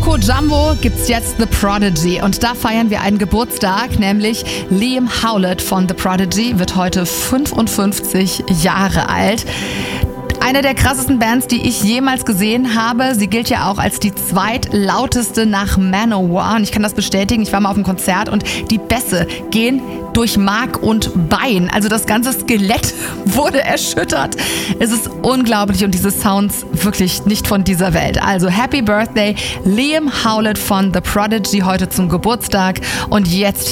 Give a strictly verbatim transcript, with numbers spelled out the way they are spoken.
Coco Jumbo gibt's jetzt The Prodigy und da feiern wir einen Geburtstag, nämlich Liam Howlett von The Prodigy wird heute fünfundfünfzig Jahre alt. Eine der krassesten Bands, die ich jemals gesehen habe. Sie gilt ja auch als die zweitlauteste nach Manowar. Und ich kann das bestätigen, ich war mal auf einem Konzert und die Bässe gehen durch Mark und Bein. Also das ganze Skelett wurde erschüttert. Es ist unglaublich und diese Sounds wirklich nicht von dieser Welt. Also Happy Birthday, Liam Howlett von The Prodigy heute zum Geburtstag. Und jetzt